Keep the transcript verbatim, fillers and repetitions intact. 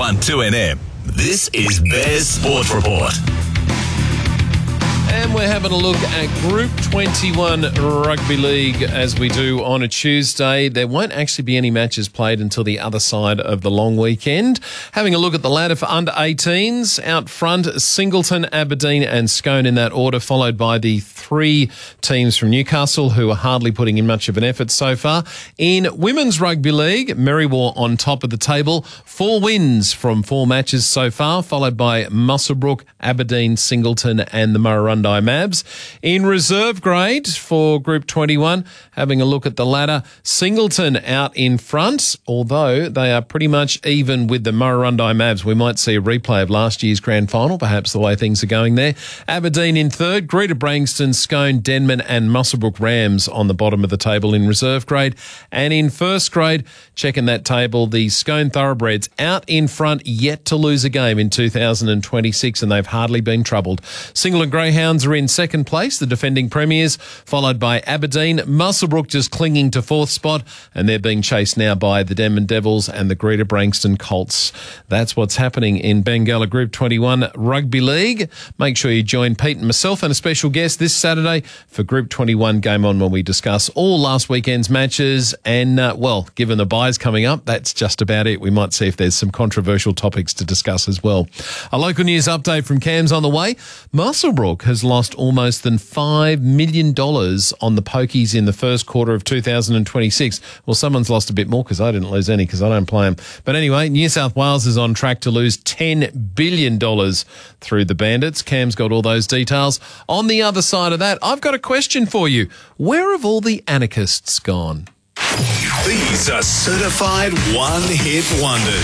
one two N M. This is Bears Sports Report. And we're having a look at Group twenty-one Rugby League as we do on a Tuesday. There won't actually be any matches played until the other side of the long weekend. Having a look at the ladder for under eighteens. Out front, Singleton, Aberdeen and Scone in that order, followed by the three teams from Newcastle who are hardly putting in much of an effort so far. In Women's Rugby League, Merriwa on top of the table. Four wins from four matches so far, followed by Muswellbrook, Aberdeen, Singleton and the Murrurundi Mabs. In reserve grade for Group twenty-one, having a look at the ladder, Singleton out in front, although they are pretty much even with the Murrurundi Mabs. We might see a replay of last year's grand final, perhaps the way things are going there. Aberdeen in third, Greater Branxton, Scone, Denman and Muswellbrook Rams on the bottom of the table in reserve grade. And in first grade, checking that table, the Scone Thoroughbreds out in front, yet to lose a game in two thousand twenty-six, and they've hardly been troubled. Singleton Greyhounds are in second place, the defending premiers, followed by Aberdeen. Muswellbrook just clinging to fourth spot, and they're being chased now by the Denman Devils and the Greater Branxton Colts. That's what's happening in Bengala Group twenty-one Rugby League. Make sure you join Pete and myself and a special guest this Saturday for Group twenty-one Game On, when we discuss all last weekend's matches. And, uh, well, given the buys coming up, that's just about it. We might see if there's some controversial topics to discuss as well. A local news update from Cam's on the way. Muswellbrook has lost almost than five million dollars on the pokies in the first quarter of two thousand twenty-six. Well, someone's lost a bit more because I didn't lose any because I don't play them. But anyway, New South Wales is on track to lose ten billion dollars through the Bandits. Cam's got all those details. On the other side of that, I've got a question for you. Where have all the anarchists gone? These are certified one-hit wonders.